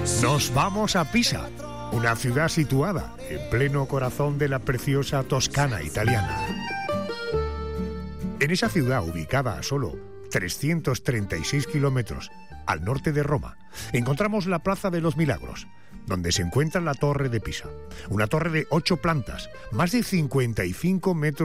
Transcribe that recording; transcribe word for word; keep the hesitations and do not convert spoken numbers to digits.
Nos vamos a Pisa, una ciudad situada en pleno corazón de la preciosa Toscana italiana. En esa ciudad, ubicada a solo trescientos treinta y seis kilómetros al norte de Roma, encontramos la Plaza de los Milagros, donde se encuentra la Torre de Pisa, una torre de ocho plantas, más de cincuenta y cinco metros